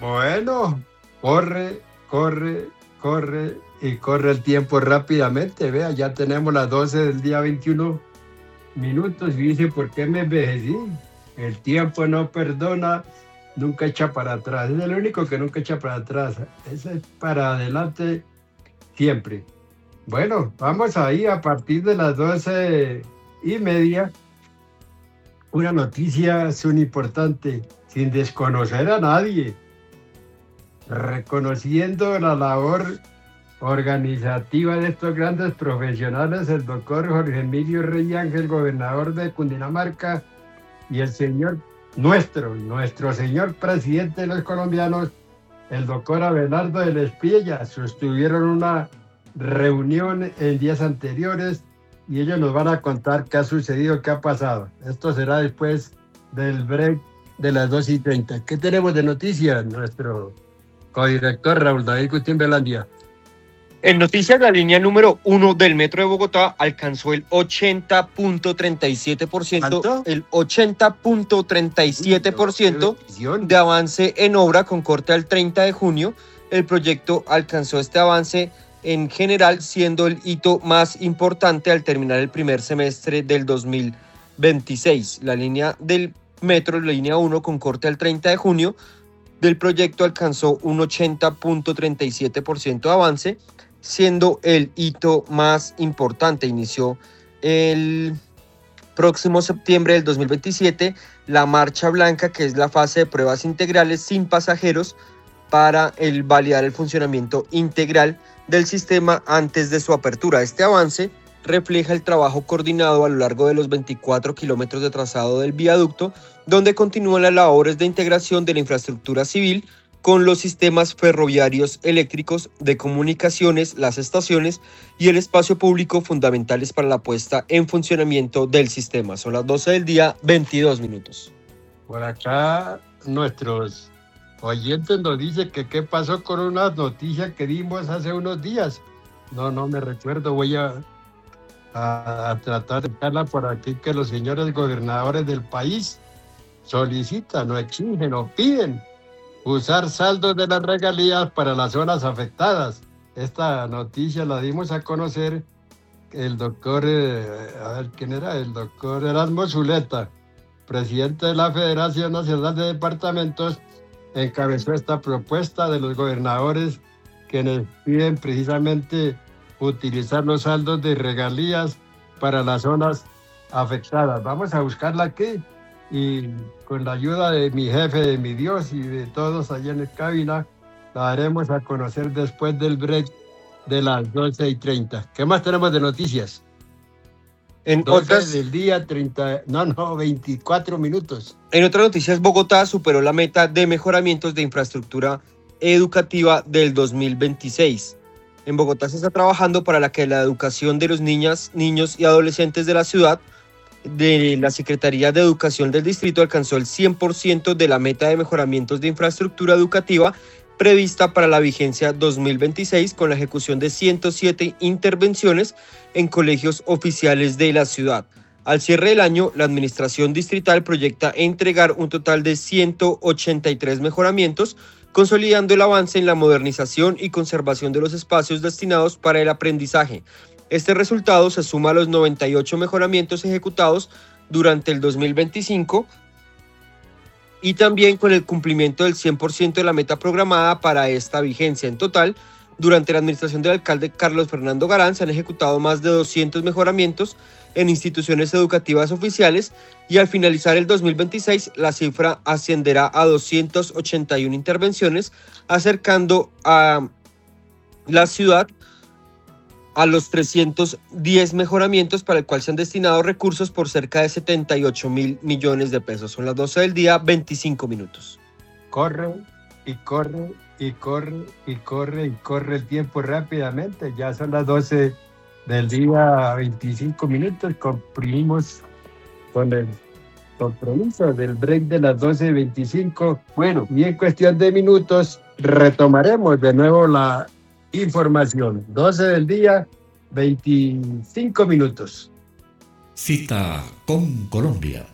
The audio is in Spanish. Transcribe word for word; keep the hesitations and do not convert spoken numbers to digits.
Bueno, corre, corre, corre y corre el tiempo rápidamente. Vea, ya tenemos las doce del día veintiuno minutos y dice, ¿por qué me envejecí? El tiempo no perdona, nunca echa para atrás. Es el único que nunca echa para atrás. Ese es para adelante siempre. Bueno, vamos ahí a partir de las doce y media. Una noticia es un importante, sin desconocer a nadie, reconociendo la labor organizativa de estos grandes profesionales, el doctor Jorge Emilio Rey Ángel, gobernador de Cundinamarca, y el señor, nuestro, nuestro señor presidente de los colombianos, el doctor Abelardo del Espilla, sostuvieron una reunión en días anteriores y ellos nos van a contar qué ha sucedido, qué ha pasado. Esto será después del break de las dos y treinta. ¿Qué tenemos de noticias, nuestro codirector Raúl David Gutiérrez Velandia? En noticias, la línea número uno del Metro de Bogotá alcanzó el ochenta punto treinta y siete por ciento, ¿Cuánto? el ochenta punto treinta y siete por ciento de avance en obra con corte al treinta de junio. El proyecto alcanzó este avance en general, siendo el hito más importante al terminar el primer semestre del dos mil veintiséis. La línea del Metro, la línea uno con corte al treinta de junio del proyecto alcanzó un ochenta punto treinta y siete por ciento de avance, siendo el hito más importante. Inició el próximo septiembre del dos mil veintisiete la Marcha Blanca, que es la fase de pruebas integrales sin pasajeros para el validar el funcionamiento integral del sistema antes de su apertura. Este avance refleja el trabajo coordinado a lo largo de los veinticuatro kilómetros de trazado del viaducto, donde continúan las labores de integración de la infraestructura civil con los sistemas ferroviarios, eléctricos, de comunicaciones, las estaciones y el espacio público, fundamentales para la puesta en funcionamiento del sistema. Son las doce del día, veintidós minutos. Por acá nuestros oyentes nos dicen que qué pasó con una noticia que dimos hace unos días. No, no me recuerdo, voy a, a, a tratar de buscarla por aquí, que los señores gobernadores del país solicitan o exigen o piden usar saldos de las regalías para las zonas afectadas. Esta noticia la dimos a conocer el doctor, eh, a ver quién era, el doctor Erasmo Zuleta, presidente de la Federación Nacional de Departamentos, encabezó esta propuesta de los gobernadores que nos piden precisamente utilizar los saldos de regalías para las zonas afectadas. Vamos a buscarla aquí y con la ayuda de mi jefe, de mi Dios y de todos allá en el cabina, la daremos a conocer después del break de las doce y treinta. ¿Qué más tenemos de noticias? En doce otras, del día, treinta, no, no, veinticuatro minutos. En otras noticias, Bogotá superó la meta de mejoramientos de infraestructura educativa del dos mil veintiséis. En Bogotá se está trabajando para la que la educación de los niñas, niños y adolescentes de la ciudad, de la Secretaría de Educación del distrito, alcanzó el cien por ciento de la meta de mejoramientos de infraestructura educativa prevista para la vigencia dos mil veintiséis, con la ejecución de ciento siete intervenciones en colegios oficiales de la ciudad. Al cierre del año, la administración distrital proyecta entregar un total de ciento ochenta y tres mejoramientos, consolidando el avance en la modernización y conservación de los espacios destinados para el aprendizaje. Este resultado se suma a los noventa y ocho mejoramientos ejecutados durante el dos mil veinticinco y también con el cumplimiento del cien por ciento de la meta programada para esta vigencia. En total, durante la administración del alcalde Carlos Fernando Galán se han ejecutado más de doscientos mejoramientos en instituciones educativas oficiales, y al finalizar el dos mil veintiséis la cifra ascenderá a doscientas ochenta y una intervenciones, acercando a la ciudad a los trescientos diez mejoramientos, para el cual se han destinado recursos por cerca de setenta y ocho mil millones de pesos. Son las doce del día, veinticinco minutos. Corre y corre y corre y corre y corre el tiempo rápidamente. Ya son las doce del día, veinticinco minutos. Cumplimos con el compromiso del break de las doce y veinticinco. Bueno, y en cuestión de minutos retomaremos de nuevo la información. doce del día, veinticinco minutos. Cita con Colombia.